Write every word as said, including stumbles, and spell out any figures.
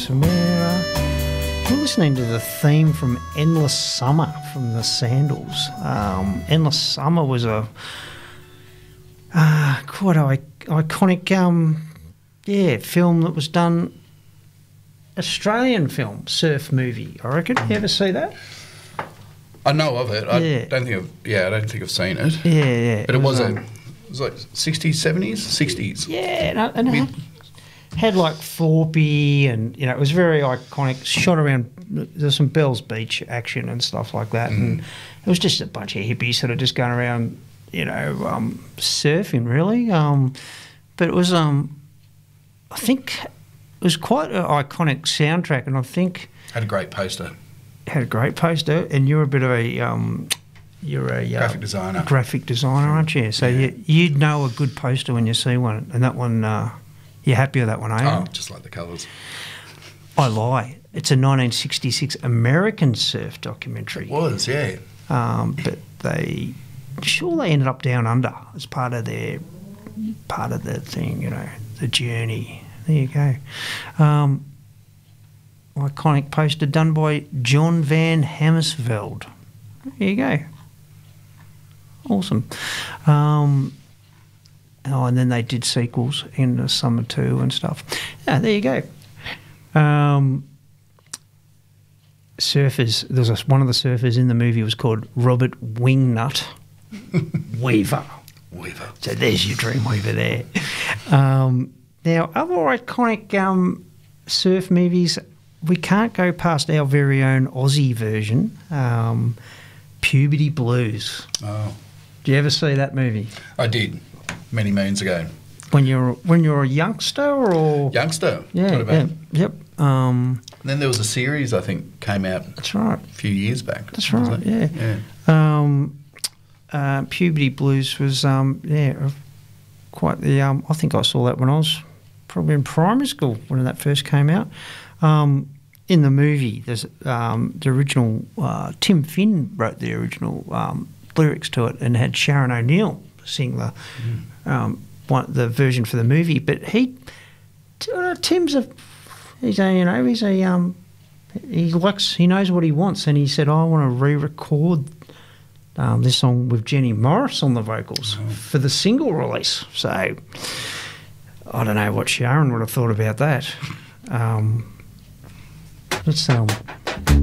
So we're, uh, we're listening to the theme from Endless Summer from the Sandals. Um, Endless Summer was a uh, quite a iconic um, yeah, film that was done, Australian film, surf movie, I reckon. You ever see that? I know of it. I Yeah. don't think I've, yeah, I don't think I've seen it. Yeah, yeah. But it was, um, a, it was like sixties, seventies? sixties. Yeah, and, uh, and it had, had like Thorpe and, you know, it was very iconic, shot around, there's some Bells Beach action and stuff like that, mm. and it was just a bunch of hippies sort of just going around, you know, um, surfing really, um, but it was, um, I think, it was quite an iconic soundtrack, and I think... Had a great poster. Had a great poster, and you're a bit of a... Um, you're a... Graphic uh, designer. Graphic designer, aren't you? So yeah. you, you'd know a good poster when you see one, and that one... Uh, you're happy with that one, are you? Oh, just like the colours. I lie. It's a nineteen sixty-six American surf documentary. It was, yeah. Um, but they... Sure they ended up down under as part of their... Part of the thing, you know, the journey. There you go. Um, iconic poster done by John Van Hammersveld. There you go. Awesome. Um, oh, and then they did sequels in the summer too and stuff. Yeah, there you go. Um, surfers. There's a, one of the surfers in the movie was called Robert Wingnut Weaver. Weaver. So there's your Dreamweaver there. Um, now, other iconic um, surf movies, we can't go past our very own Aussie version, um, Puberty Blues. Oh. Did you ever see that movie? I did, many moons ago. When you're when you're a youngster or Youngster. yeah, What about? yeah, yep. Um, And then there was a series I think came out. That's right. A few years back. That's right. Yeah. Yeah. Um, uh, Puberty Blues was um, yeah quite the. Um, I think I saw that when I was probably in primary school when that first came out. Um, in the movie, there's um, the original. Uh, Tim Finn wrote the original um, lyrics to it and had Sharon O'Neill sing the mm. um, one, the version for the movie. But he, uh, Tim's a, he's a you know he's a um, he likes he knows what he wants, and he said, oh, I want to re-record um, this song with Jenny Morris on the vocals oh. for the single release. So I don't know what Sharon would have thought about that. Um, let's um,